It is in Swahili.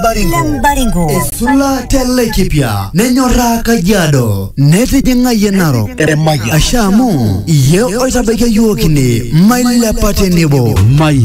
Lambaringo Esula telekipia Nenyora Kajiado Nete jenga yenaro Ashamu Ye oitabeke yuokini Maila pate nebo